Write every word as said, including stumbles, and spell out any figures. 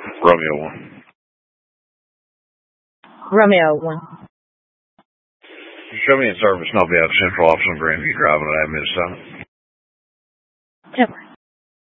Romeo one. Romeo one. Show me in service and I'll be out of Central Office on Grandview Drive when I have a minute. Ten four.